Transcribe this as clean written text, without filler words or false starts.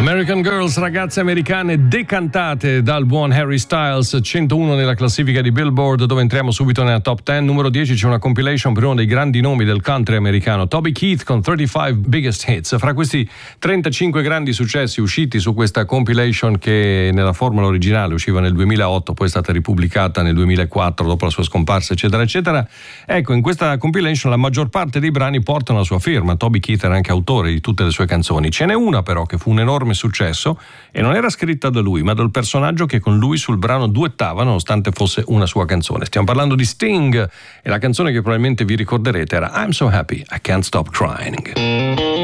American Girls, ragazze americane decantate dal buon Harry Styles, 101 nella classifica di Billboard, dove entriamo subito nella top 10. Numero 10 c'è una compilation per uno dei grandi nomi del country americano, Toby Keith, con 35 Biggest Hits. Fra questi 35 grandi successi usciti su questa compilation, che nella formula originale usciva nel 2008, poi è stata ripubblicata nel 2004 dopo la sua scomparsa, eccetera eccetera, ecco, in questa compilation la maggior parte dei brani portano la sua firma. Toby Keith era anche autore di tutte le sue canzoni. Ce n'è una però che fu un enorme successo e non era scritta da lui, ma dal personaggio che con lui sul brano duettava, nonostante fosse una sua canzone. Stiamo parlando di Sting, e la canzone che probabilmente vi ricorderete era I'm So Happy I Can't Stop Crying.